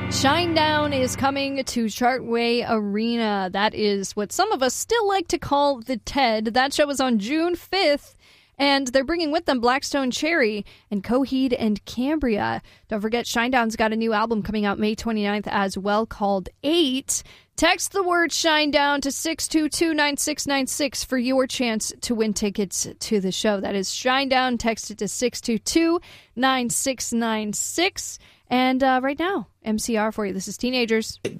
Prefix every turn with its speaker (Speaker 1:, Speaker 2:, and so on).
Speaker 1: Shinedown is coming to Chartway Arena. That is what some of us still like to call the TED. That show is on June 5th, and they're bringing with them Blackstone Cherry and Coheed and Cambria. Don't forget, Shinedown's got a new album coming out May 29th as well called 8. Text the word Shinedown to 622-9696 for your chance to win tickets to the show. That is Shinedown. Text it to 622-9696. And right now, MCR for you. This is Teenagers.